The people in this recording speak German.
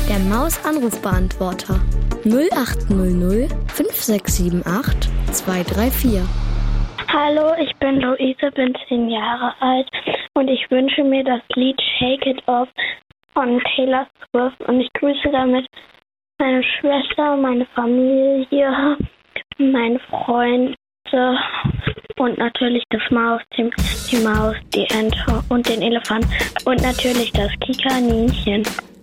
Der Maus-Anrufbeantworter 0800 5678 234. Hallo, ich bin Luise, bin 10 Jahre alt und ich wünsche mir das Lied Shake It Off von Taylor Swift und ich grüße damit meine Schwester, meine Familie, meine Freunde und natürlich das Maus, die Maus, die Ente und den Elefant und natürlich das Kikaninchen.